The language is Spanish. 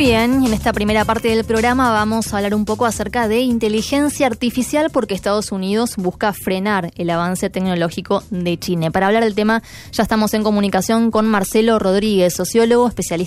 bien, en esta primera parte del programa vamos a hablar un poco acerca de inteligencia artificial porque Estados Unidos busca frenar el avance tecnológico de China. Para hablar del tema ya estamos en comunicación con Marcelo Rodríguez, sociólogo, especialista